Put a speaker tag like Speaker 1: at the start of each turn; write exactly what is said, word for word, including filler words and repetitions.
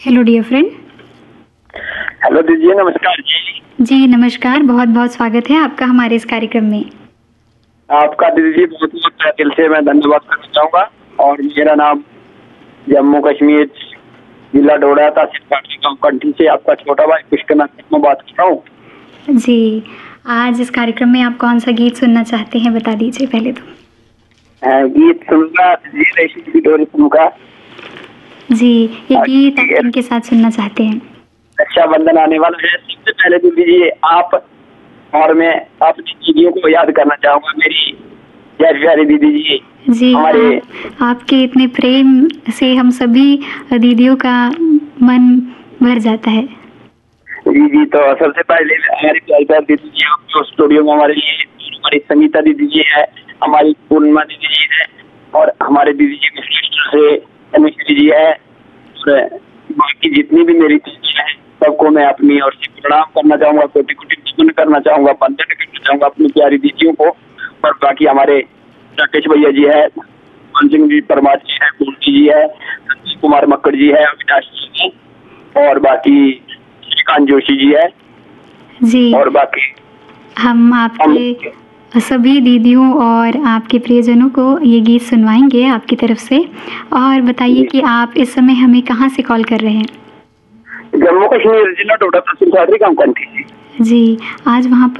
Speaker 1: Hello dear friend.
Speaker 2: Hello दीदी, नमस्कार जी।
Speaker 1: जी नमस्कार, बहुत बहुत स्वागत है आपका हमारे इस कार्यक्रम में।
Speaker 2: आपका दीदी जी बहुत बहुत दिल से मैं धन्यवाद करना चाहूँगा। और मेरा नाम जम्मू कश्मीर जिला डोडा तहसील पाटली गाँव कंठी से आपका छोटा भाई पुष्करनाथ में बात कर रहा हूँ।
Speaker 1: जी, आज इस कार्यक्रम में आप कौन सा गीत सुनना चाहते हैं बता दीजिए पहले तो।
Speaker 2: आ, गीत सुनूंगा जी, रेशमी की डोरी सुनूंगा।
Speaker 1: जी, ये गीत आप किनके साथ सुनना चाहते हैं?
Speaker 2: रक्षाबंधन आने वाला है, सबसे पहले दीदी जी आप और मैं अपनी दीदियों को याद करना चाहूँगा, मेरी प्यारी प्यारी दीदी जी।
Speaker 1: जी,
Speaker 2: हमारे
Speaker 1: आप, आपके इतने प्रेम से हम सभी दीदियों का मन भर जाता है।
Speaker 2: जी जी, तो सबसे पहले हमारी प्यारी प्यारी दीदी जी आपको स्टूडियो में हमारे लिए हमारी संगीता दीदी जी है, हमारी पूर्णिमा दीदी जी है और हमारे दीदी जी मिस्टर से तनुश्री जी है और बाकी जितनी भी मेरी दीदी है सबको मैं अपनी ओर से प्रणाम करना चाहूँगा, कोटि कोटि नमन करना चाहूँगा, वंदन करना चाहूँगा अपनी प्यारी दीदियों को। और बाकी हमारे राकेश भैया जी है, मान सिंह जी परमार जी है, कुंती जी है, संजीव कुमार मक्कड़ जी है, अविनाश जी है और बाकी श्रीकांत जोशी जी है
Speaker 1: जी,
Speaker 2: और बाकी
Speaker 1: हम आपके सभी दीदियों और आपके प्रियजनों को ये गीत सुनवाएंगे आपकी तरफ से। और बताइए कि आप इस समय हमें कहाँ से कॉल कर रहे हैं?
Speaker 2: जम्मू कश्मीर जिला डोडा तहसील पाटली गाँव कंठी।
Speaker 1: जी, आज वहाँ पर